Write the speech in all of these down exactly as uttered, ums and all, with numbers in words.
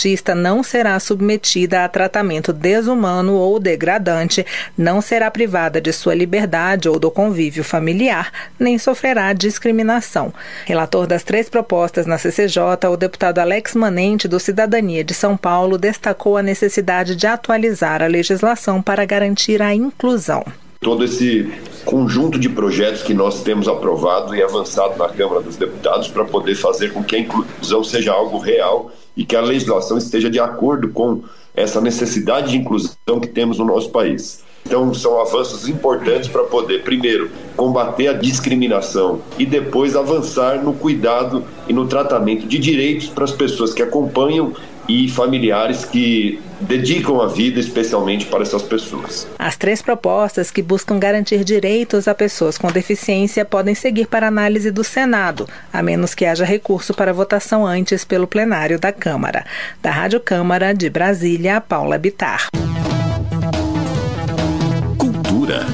artista não será submetida a tratamento desumano ou degradante, não será privada de sua liberdade ou do convívio familiar, nem sofrerá discriminação. Relator das três propostas na C C J, o deputado Alex Manente, do Cidadania de São Paulo, destacou a necessidade de atualizar a legislação para garantir a inclusão. Todo esse conjunto de projetos que nós temos aprovado e avançado na Câmara dos Deputados para poder fazer com que a inclusão seja algo real e que a legislação esteja de acordo com essa necessidade de inclusão que temos no nosso país. Então, são avanços importantes para poder, primeiro, combater a discriminação e depois avançar no cuidado e no tratamento de direitos para as pessoas que acompanham e familiares que dedicam a vida especialmente para essas pessoas. As três propostas que buscam garantir direitos a pessoas com deficiência podem seguir para análise do Senado, a menos que haja recurso para votação antes pelo plenário da Câmara. Da Rádio Câmara de Brasília, Paula Bittar. Cultura.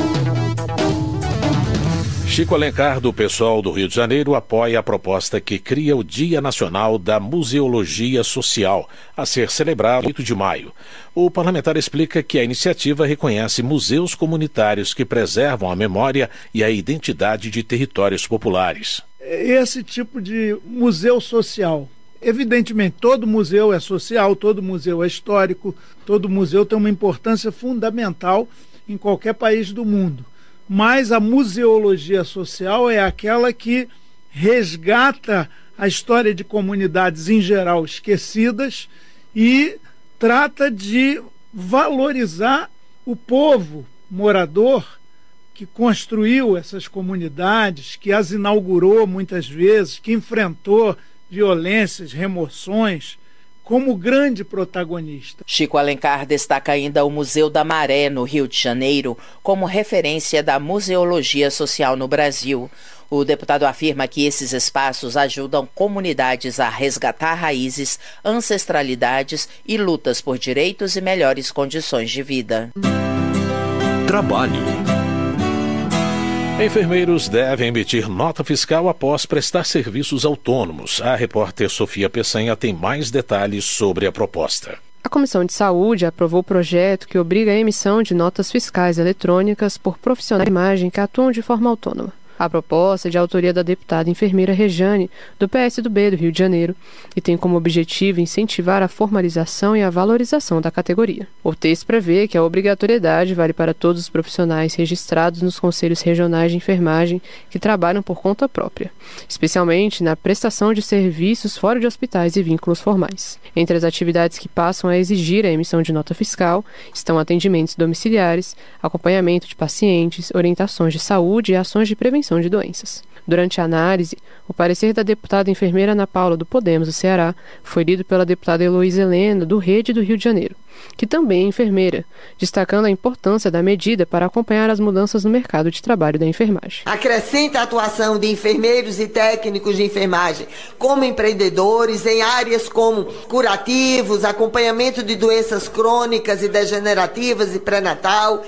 Chico Alencar, do PSOL do Rio de Janeiro, apoia a proposta que cria o Dia Nacional da Museologia Social, a ser celebrado em oito de maio. O parlamentar explica que a iniciativa reconhece museus comunitários que preservam a memória e a identidade de territórios populares. Esse tipo de museu social. Evidentemente, todo museu é social, todo museu é histórico, todo museu tem uma importância fundamental em qualquer país do mundo. Mas a museologia social é aquela que resgata a história de comunidades em geral esquecidas e trata de valorizar o povo morador que construiu essas comunidades, que as inaugurou muitas vezes, que enfrentou violências, remoções, como grande protagonista. Chico Alencar destaca ainda o Museu da Maré, no Rio de Janeiro, como referência da museologia social no Brasil. O deputado afirma que esses espaços ajudam comunidades a resgatar raízes, ancestralidades e lutas por direitos e melhores condições de vida. Trabalho. Enfermeiros devem emitir nota fiscal após prestar serviços autônomos. A repórter Sofia Peçanha tem mais detalhes sobre a proposta. A Comissão de Saúde aprovou o projeto que obriga a emissão de notas fiscais eletrônicas por profissionais de imagem que atuam de forma autônoma. A proposta é de autoria da deputada enfermeira Rejane, do P S do B do Rio de Janeiro, e tem como objetivo incentivar a formalização e a valorização da categoria. O texto prevê que a obrigatoriedade vale para todos os profissionais registrados nos conselhos regionais de enfermagem que trabalham por conta própria, especialmente na prestação de serviços fora de hospitais e vínculos formais. Entre as atividades que passam a exigir a emissão de nota fiscal estão atendimentos domiciliares, acompanhamento de pacientes, orientações de saúde e ações de prevenção de doenças. Durante a análise, o parecer da deputada enfermeira Ana Paula do Podemos do Ceará foi lido pela deputada Heloísa Helena do Rede do Rio de Janeiro, que também é enfermeira, destacando a importância da medida para acompanhar as mudanças no mercado de trabalho da enfermagem. Acrescenta a atuação de enfermeiros e técnicos de enfermagem como empreendedores em áreas como curativos, acompanhamento de doenças crônicas e degenerativas e pré-natal,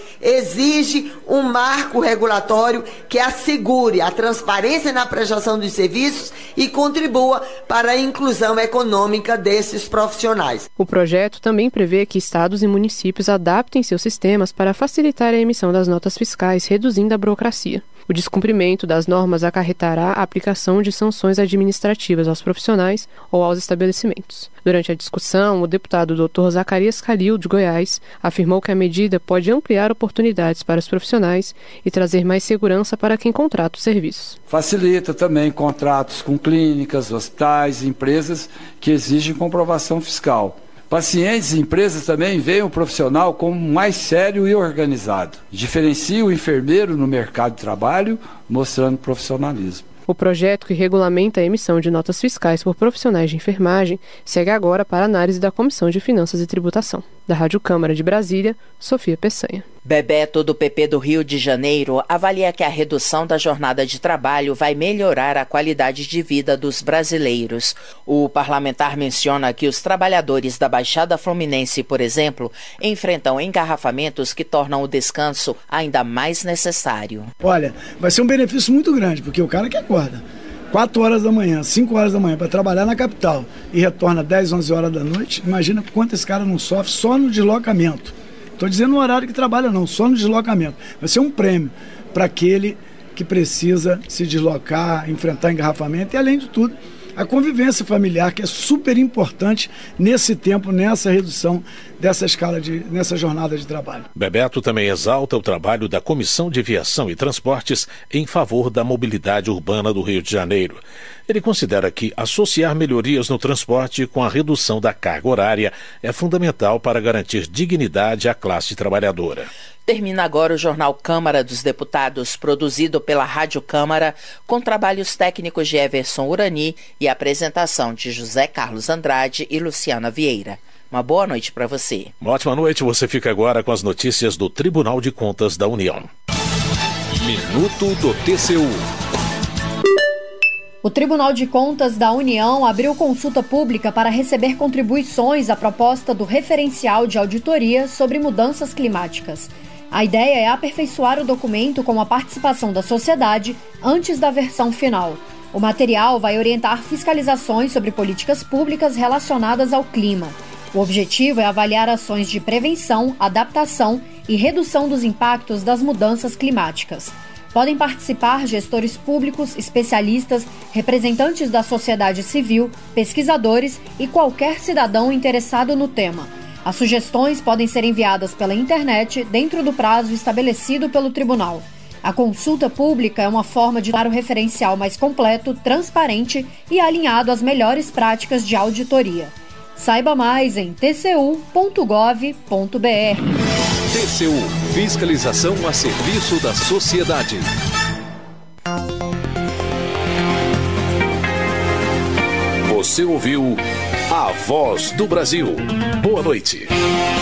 exige um marco regulatório que assegure a transparência na prestação dos serviços e contribua para a inclusão econômica desses profissionais. O projeto também prevê que estados e municípios adaptem seus sistemas para facilitar a emissão das notas fiscais, reduzindo a burocracia. O descumprimento das normas acarretará a aplicação de sanções administrativas aos profissionais ou aos estabelecimentos. Durante a discussão, o deputado doutor Zacarias Calil, de Goiás, afirmou que a medida pode ampliar oportunidades para os profissionais e trazer mais segurança para quem contrata os serviços. Facilita também contratos com clínicas, hospitais e empresas que exigem comprovação fiscal. Pacientes e empresas também veem o profissional como mais sério e organizado. Diferencia o enfermeiro no mercado de trabalho, mostrando profissionalismo. O projeto que regulamenta a emissão de notas fiscais por profissionais de enfermagem segue agora para análise da Comissão de Finanças e Tributação. Da Rádio Câmara de Brasília, Sofia Peçanha. Bebeto, do P P do Rio de Janeiro, avalia que a redução da jornada de trabalho vai melhorar a qualidade de vida dos brasileiros. O parlamentar menciona que os trabalhadores da Baixada Fluminense, por exemplo, enfrentam engarrafamentos que tornam o descanso ainda mais necessário. Olha, vai ser um benefício muito grande, porque o cara que acorda quatro horas da manhã, cinco horas da manhã para trabalhar na capital e retorna dez, onze horas da noite, imagina quanto esse cara não sofre só no deslocamento. Estou dizendo no horário que trabalha não, só no deslocamento. Vai ser um prêmio para aquele que precisa se deslocar, enfrentar engarrafamento e, além de tudo, a convivência familiar, que é super importante nesse tempo, nessa redução dessa escala, de, nessa jornada de trabalho. Bebeto também exalta o trabalho da Comissão de Viação e Transportes em favor da mobilidade urbana do Rio de Janeiro. Ele considera que associar melhorias no transporte com a redução da carga horária é fundamental para garantir dignidade à classe trabalhadora. Termina agora o Jornal Câmara dos Deputados, produzido pela Rádio Câmara, com trabalhos técnicos de Everson Urani e apresentação de José Carlos Andrade e Luciana Vieira. Uma boa noite para você. Uma ótima noite, você fica agora com as notícias do Tribunal de Contas da União. Minuto do T C U. O Tribunal de Contas da União abriu consulta pública para receber contribuições à proposta do referencial de auditoria sobre mudanças climáticas. A ideia é aperfeiçoar o documento com a participação da sociedade antes da versão final. O material vai orientar fiscalizações sobre políticas públicas relacionadas ao clima. O objetivo é avaliar ações de prevenção, adaptação e redução dos impactos das mudanças climáticas. Podem participar gestores públicos, especialistas, representantes da sociedade civil, pesquisadores e qualquer cidadão interessado no tema. As sugestões podem ser enviadas pela internet dentro do prazo estabelecido pelo tribunal. A consulta pública é uma forma de dar o referencial mais completo, transparente e alinhado às melhores práticas de auditoria. Saiba mais em t c u ponto gov ponto b r. T C U – Fiscalização a serviço da sociedade. Você ouviu A Voz do Brasil. Boa noite.